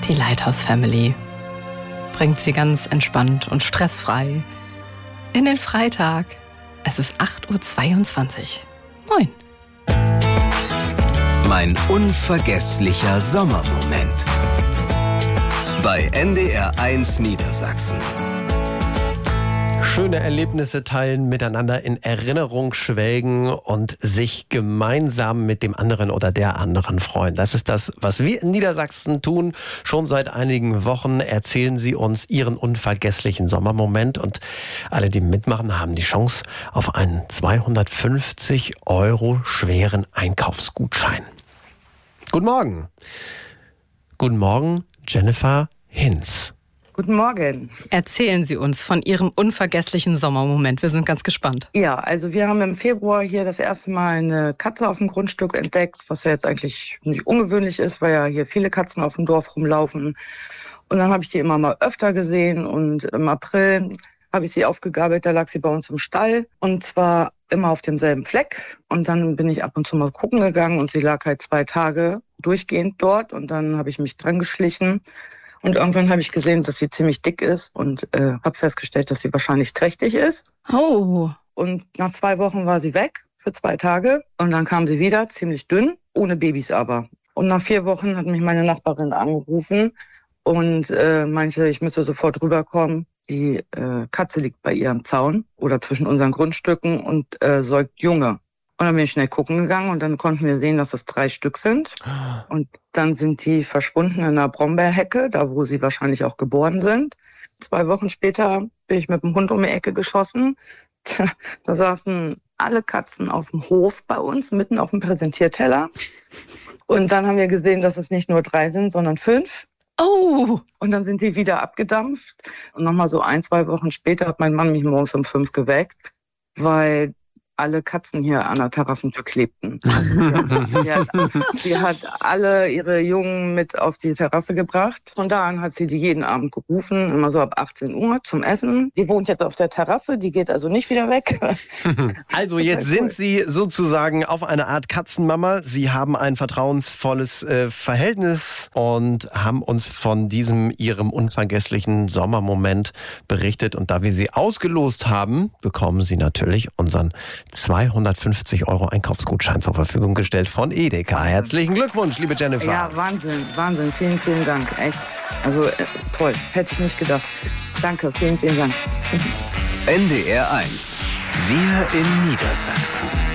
Die Lighthouse Family bringt sie ganz entspannt und stressfrei in den Freitag. Es ist 8:22 Uhr. Moin. Mein unvergesslicher Sommermoment. Bei NDR1 Niedersachsen. Schöne Erlebnisse teilen, miteinander in Erinnerung schwelgen und sich gemeinsam mit dem anderen oder der anderen freuen. Das ist das, was wir in Niedersachsen tun. Schon seit einigen Wochen erzählen Sie uns Ihren unvergesslichen Sommermoment. Und alle, die mitmachen, haben die Chance auf einen 250 € schweren Einkaufsgutschein. Guten Morgen. Guten Morgen, Jennifer Hinz. Guten Morgen. Erzählen Sie uns von Ihrem unvergesslichen Sommermoment. Wir sind ganz gespannt. Ja, also wir haben im Februar hier das erste Mal eine Katze auf dem Grundstück entdeckt, was ja jetzt eigentlich nicht ungewöhnlich ist, weil ja hier viele Katzen auf dem Dorf rumlaufen. Und dann habe ich die immer mal öfter gesehen und im April habe ich sie aufgegabelt, da lag sie bei uns im Stall und zwar immer auf demselben Fleck. Und dann bin ich ab und zu mal gucken gegangen und sie lag halt 2 Tage durchgehend dort und dann habe ich mich dran geschlichen. Und irgendwann habe ich gesehen, dass sie ziemlich dick ist und habe festgestellt, dass sie wahrscheinlich trächtig ist. Oh. Und nach 2 Wochen war sie weg für 2 Tage. Und dann kam sie wieder, ziemlich dünn, ohne Babys aber. Und nach 4 Wochen hat mich meine Nachbarin angerufen und meinte, ich müsste sofort rüberkommen. Die Katze liegt bei ihr am Zaun oder zwischen unseren Grundstücken und säugt Junge. Und dann bin ich schnell gucken gegangen und dann konnten wir sehen, dass es 3 Stück sind. Und dann sind die verschwunden in einer Brombeerhecke, da wo sie wahrscheinlich auch geboren sind. 2 Wochen später bin ich mit dem Hund um die Ecke geschossen. Da saßen alle Katzen auf dem Hof bei uns, mitten auf dem Präsentierteller. Und dann haben wir gesehen, dass es nicht nur 3 sind, sondern 5. Oh. Und dann sind die wieder abgedampft. Und nochmal so 1, 2 Wochen später hat mein Mann mich morgens um 5 geweckt, weil alle Katzen hier an der Terrassentür klebten. Sie hat alle ihre Jungen mit auf die Terrasse gebracht. Von da an hat sie die jeden Abend gerufen, immer so ab 18 Uhr zum Essen. Die wohnt jetzt auf der Terrasse, die geht also nicht wieder weg. Also jetzt sind Sie sozusagen auf eine Art Katzenmama. Sie haben ein vertrauensvolles Verhältnis und haben uns von Ihrem unvergesslichen Sommermoment berichtet. Und da wir Sie ausgelost haben, bekommen Sie natürlich unseren 250 € Einkaufsgutschein zur Verfügung gestellt von Edeka. Herzlichen Glückwunsch, liebe Jennifer. Ja, Wahnsinn. Vielen, vielen Dank. Echt. Also toll. Hätte ich nicht gedacht. Danke. Vielen, vielen Dank. NDR1. Wir in Niedersachsen.